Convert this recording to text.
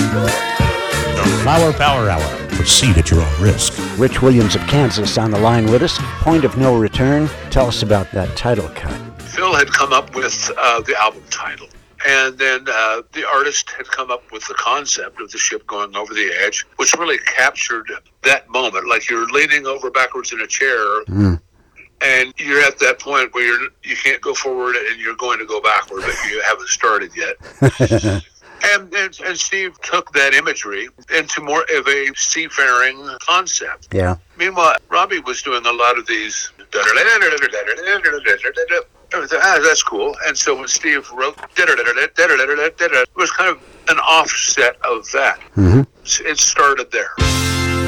The Flower Power Hour. Proceed at your own risk. Rich Williams of Kansas on the line with us. Point of No Return. Tell us about that title cut. Phil had come up with the album title. And then the artist had come up with the concept of the ship going over the edge, which really captured that moment. Like you're leaning over backwards in a chair, and you're at that point where you can't go forward and you're going to go backward, but you haven't started yet. And Steve took that imagery into more of a seafaring concept. Yeah. Meanwhile, Robbie was doing a lot of these. That's cool. And so when Steve wrote, it was kind of an offset of that. It started there.